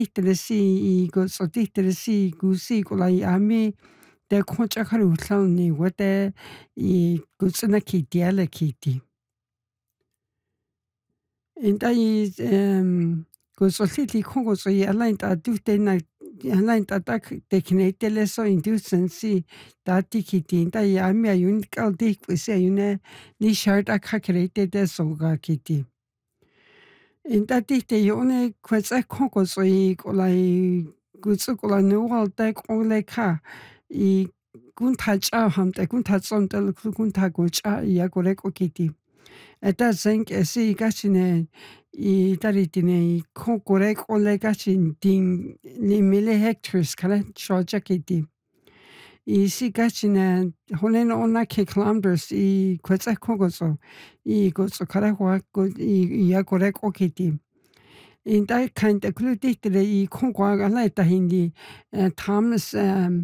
Ihtelesi igotsotihtellesi gusi kolai ami te khonchakharu tlauni wate gutsuna kitiala kiti. Intai gutsolhitli khongotsoyi alain tatutena alain tatak tekneiteleso indusensi tati kiti intai ami ayun kaldi kwisi ayune ni sharta kakreite de soga kiti. Intatihte yone kwetsa khongotsoyi kolai gutsu kola nuwalta koleka I guntacha hamte guntatsontel guntagocha yakoreko kiti. Eta zenk esi gachine I taritine konkorek ole gachin ding limile hectares kala shoja kiti. I si gachine honen ona ke kilometers I kwetsa kongoso I gotso karakwa I yakoreko kiti. In that kind of cluditere I konkwa alaita hindi Thomas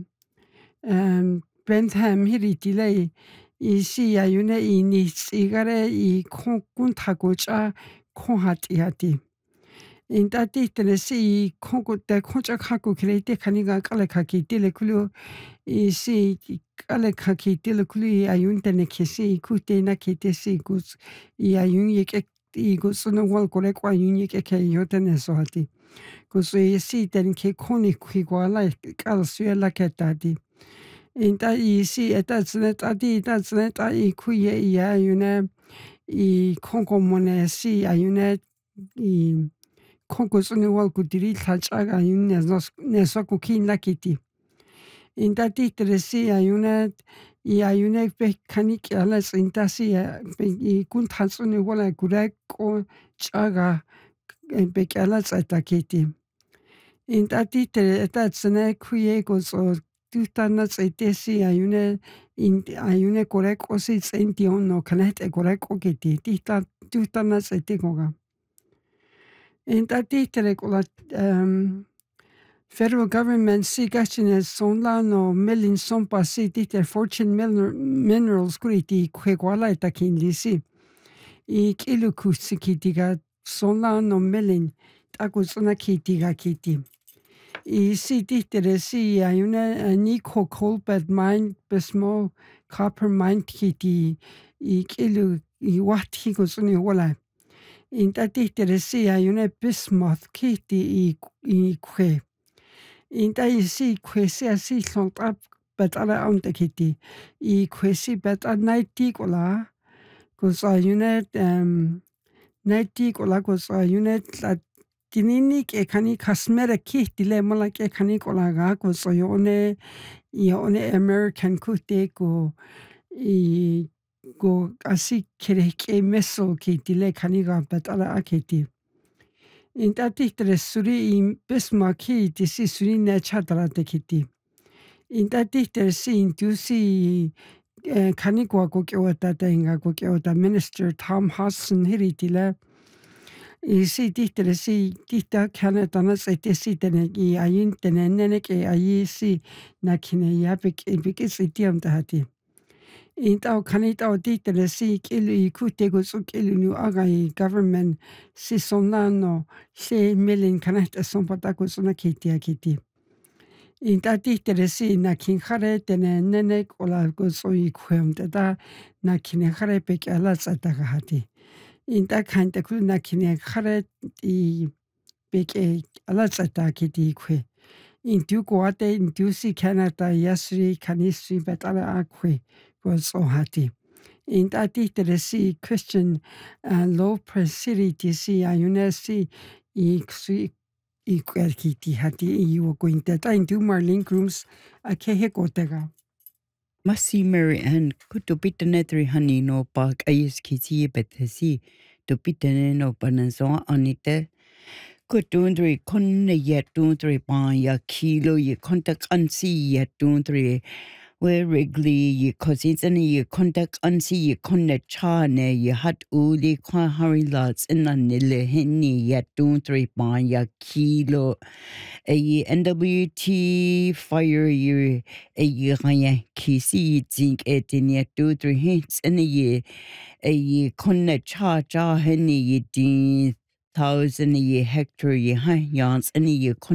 Bentham hiritile I si ayune I ni sigare I konkuntagocha konhati. In that titere si konkuta konchakaku krete kaniga kalekaki telekulu I si kalekaki telekulu ayuntene kesi kute na kete si gus I ayun yek I gusuna wal korekwa ayun yek yotene sohati. Gusu si ten ke koni kwigwala kalsuela ketati. Inta I si etatsnetati I kuye ya ayune I konkomone si ayune I konkosuni wal kutiri tlachaga ayun nesoku kin lakiti. Inta titere si ayune I ayune pe kanik alas inta si I kuntatsuni wala kureko chaga pe alas atakiti. Inta titere etatsne kuye gozo tutanats etesi ayune koreko si sention no kanet koreko kiti tita tutanats etikoga. Inta titere kola federal government si gachine sonla no melin sompa si titer fortune minerals kuriti kwegwala etakin si. I kiluku sikitiga sonla no melin takutsuna kitiga kiti. I si titere si ayune Nico Colbert mine besmo copper mine kiti I kilu I wati kutsuni wala. Inta titere si ayune bismuth kiti I kwe. Inta I si kwe si sontap betala aunte kiti. I kwe si beta naiti kola kusa ayune naiti kola kusa ayune tinini ke kani kasmere kiti le mala ke kani kola ga kusa yone American kute ko I go asi kereke meso kiti le kani ga betala akiti. Inta titere suri I bisma kiti si suri ne chatara te kiti. Inta titere si intusi kani kwa kukiwata tenga kukiwata Minister Tom Hudson hiritile I si titere si kita Canada na sete si tene I ayin tene nene ke ayi si nakine yapik ibikis itiam tahati. Inta kanita o titere si kilu I kute gusukilu nu agai government si sonano se milin kanata sompata kusuna kiti. Inta titere si nakin khare tene nene kola gusoi kwem tada nakine khare pek alas atagahati. Inta kante kulu nakine khare I pek alas atakiti kwe. Intu kuate intu si Canada yasri kanisri betala akwe gusohati. Inta titere si Christian low presidency si ayune si I kwerkiti hati I wokuinte ta intu Marlene Grooms akehe kotega. Masi Mary Ann kutupitane hani no pak ayes kiti betesi tupitane no pananso anite kutundri konne yetundri pa ya kilo ye contact ansi yetundri we regli ye kozitsani ye contact ansi ye konne chane ye hat uli kwa hari lots in nile henni yetundri pa ya kilo a NWT fire year a year kisi zinc etinia 2-3 hints in a year a conne cha henny ye 10,000 a year hectare ye yans in a year